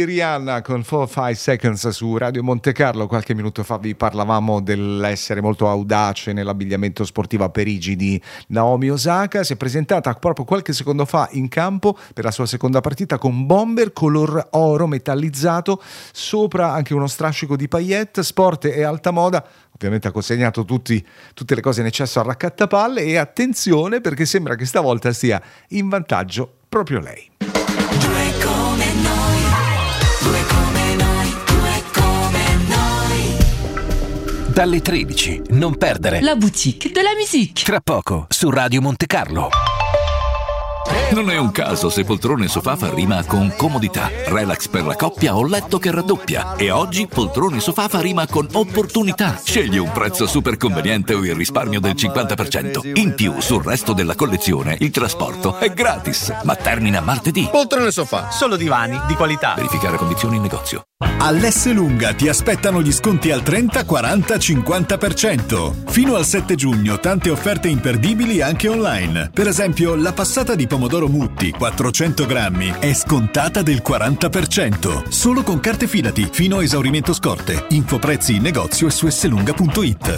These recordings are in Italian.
Rihanna con 4-5 Seconds su Radio Monte Carlo. Qualche minuto fa vi parlavamo dell'essere molto audace nell'abbigliamento sportivo a Parigi di Naomi Osaka. Si è presentata proprio qualche secondo fa in campo per la sua seconda partita con bomber color oro metallizzato, sopra anche uno strascico di paillette. Sport e alta moda, ovviamente ha consegnato tutte le cose in eccesso al raccattapalle, e attenzione perché sembra che stavolta sia in vantaggio proprio lei. Due come noi, due come noi, due come noi. Dalle 13, non perdere La boutique de la musique. Tra poco su Radio Monte Carlo. Non è un caso se poltrone sofà fa rima con comodità, relax per la coppia o letto che raddoppia. E oggi poltrone sofà fa rima con opportunità. Scegli un prezzo super conveniente o il risparmio del 50%. In più, sul resto della collezione, il trasporto è gratis. Ma termina martedì. Poltrone sofà, solo divani di qualità. Verificare condizioni in negozio. All'Esselunga ti aspettano gli sconti al 30, 40, 50%. Fino al 7 giugno tante offerte imperdibili anche online. Per esempio, la passata di pomodoro Mutti 400 grammi è scontata del 40%. Solo con carte Fidati fino a esaurimento scorte. Info prezzi in negozio e su esselunga.it.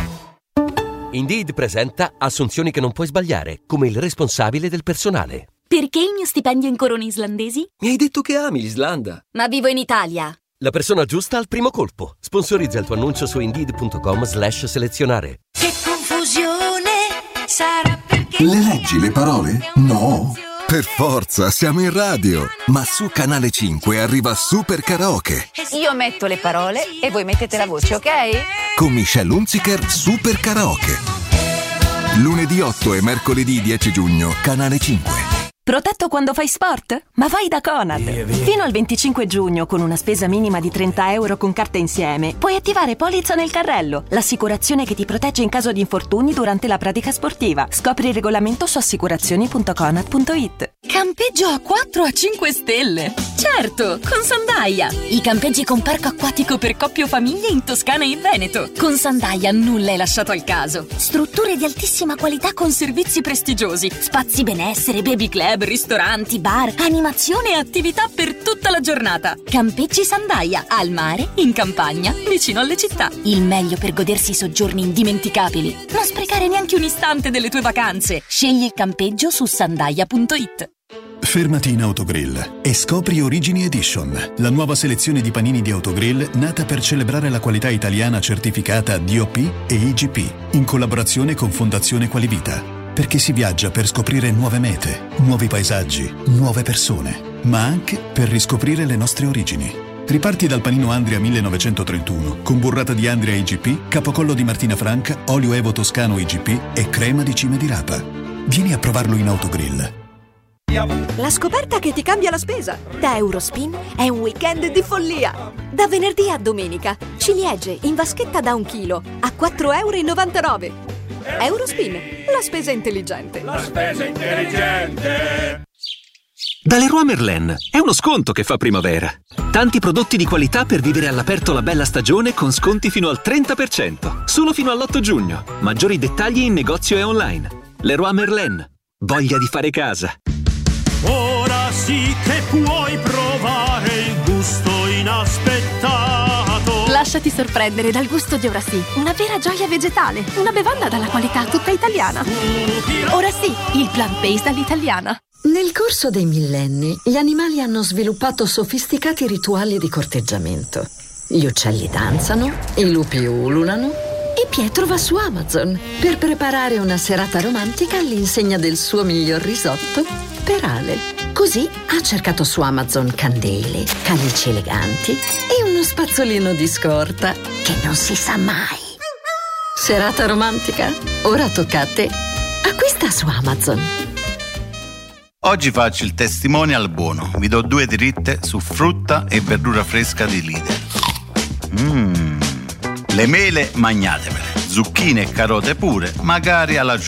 Indeed presenta assunzioni che non puoi sbagliare, come il responsabile del personale. Perché il mio stipendio in corone islandesi? Mi hai detto che ami l'Islanda. Ma vivo in Italia. La persona giusta al primo colpo. Sponsorizza il tuo annuncio su Indeed.com/selezionare. Che confusione sarà perché... Le leggi le parole? No. Per forza, siamo in radio. Ma su Canale 5 arriva Super Karaoke. Io metto le parole e voi mettete la voce, ok? Con Michelle Hunziker, Super Karaoke. Lunedì 8 e mercoledì 10 giugno, Canale 5. Protetto quando fai sport? Ma vai da Conad! Fino al 25 giugno, con una spesa minima di 30 euro con carta insieme, puoi attivare Polizza nel carrello, l'assicurazione che ti protegge in caso di infortuni durante la pratica sportiva. Scopri il regolamento su assicurazioni.conad.it. Campeggio a 4 a 5 stelle. Certo, con Sandaia. I campeggi con parco acquatico per coppie o famiglie in Toscana e Veneto. Con Sandaia nulla è lasciato al caso. Strutture di altissima qualità con servizi prestigiosi, spazi benessere, baby club, ristoranti, bar, animazione e attività per tutta la giornata. Campeggi Sandaia, al mare, in campagna, vicino alle città. Il meglio per godersi soggiorni indimenticabili. Non sprecare neanche un istante delle tue vacanze. Scegli il campeggio su sandaia.it. Fermati in Autogrill e scopri Origini Edition, la nuova selezione di panini di Autogrill nata per celebrare la qualità italiana certificata DOP e IGP, in collaborazione con Fondazione Qualivita. Perché si viaggia per scoprire nuove mete, nuovi paesaggi, nuove persone, ma anche per riscoprire le nostre origini. Riparti dal panino Andria 1931, con burrata di Andria IGP, capocollo di Martina Franca, olio Evo Toscano IGP e crema di cime di rapa. Vieni a provarlo in Autogrill. La scoperta che ti cambia la spesa. Da Eurospin è un weekend di follia. Da venerdì a domenica, ciliegie in vaschetta da 1 chilo a 4,99 €. Eurospin, la spesa intelligente. La spesa intelligente. Da Leroy Merlin è uno sconto che fa primavera. Tanti prodotti di qualità per vivere all'aperto la bella stagione con sconti fino al 30%. Solo fino all'8 giugno. Maggiori dettagli in negozio e online. Leroy Merlin. Voglia di fare casa. Ora sì che puoi provare il gusto inaspettato. Lasciati sorprendere dal gusto di Ora sì, una vera gioia vegetale, una bevanda dalla qualità tutta italiana. Ora sì, il plant-based all'italiana. Nel corso dei millenni, gli animali hanno sviluppato sofisticati rituali di corteggiamento. Gli uccelli danzano, i lupi ululano e Pietro va su Amazon per preparare una serata romantica all'insegna del suo miglior risotto per Ale. Così ha cercato su Amazon candele, calici eleganti e uno spazzolino di scorta che non si sa mai. Serata romantica? Ora tocca a te. Acquista su Amazon. Oggi faccio il testimonial buono. Vi do 2 dritte su frutta e verdura fresca di Lidl. Le mele magnatevele, zucchine e carote pure, magari alla